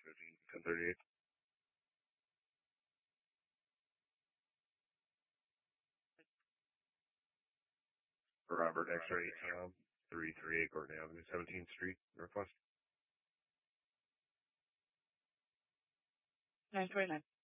1038. Robert X-Ray Tom, 338 Gordon Avenue, 17th Street, Northwest. 929.